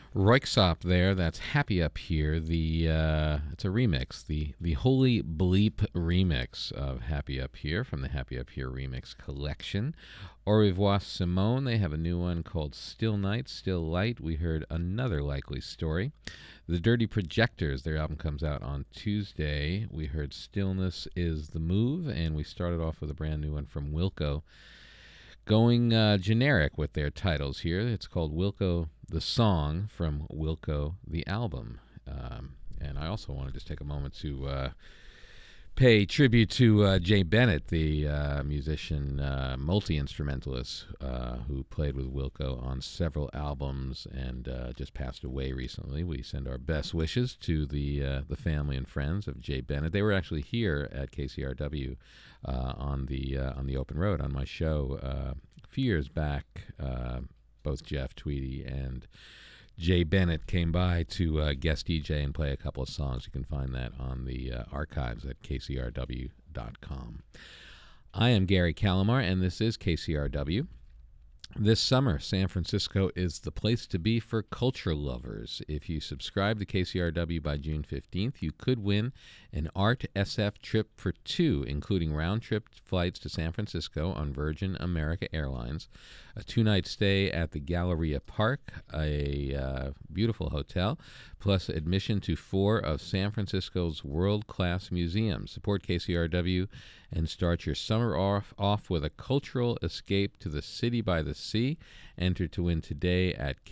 Roixop there. That's Happy Up Here. It's a remix. The Holy Bleep remix of Happy Up Here from the Happy Up Here remix collection. Au revoir, Simone. They have a new one called Still Night, Still Light. We heard Another Likely Story. The Dirty Projectors, their album comes out on Tuesday. We heard Stillness is the Move, and we started off with a brand new one from Wilco. Going generic with their titles here. It's called Wilco the Song from Wilco the Album. And I also want to just take a moment to pay tribute to Jay Bennett, the musician, multi-instrumentalist, who played with Wilco on several albums and just passed away recently. We send our best wishes to the family and friends of Jay Bennett. They were actually here at KCRW on the open road on my show a few years back. Both Jeff Tweedy and Jay Bennett came by to guest DJ and play a couple of songs. You can find that on the archives at kcrw.com. I am Gary Calamar, and this is KCRW. This summer, San Francisco is the place to be for culture lovers. If you subscribe to KCRW by June 15th, you could win an Art SF trip for two, including round-trip flights to San Francisco on Virgin America Airlines, a two-night stay at the Galleria Park, a beautiful hotel, plus admission to 4 of San Francisco's world-class museums. Support KCRW and start your summer off with a cultural escape to the city by the sea. Enter to win today at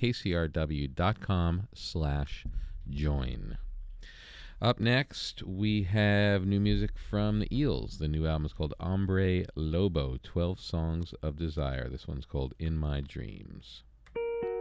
kcrw.com/join. Up next, we have new music from the Eels. The new album is called Hombre Lobo, 12 Songs of Desire. This one's called In My Dreams.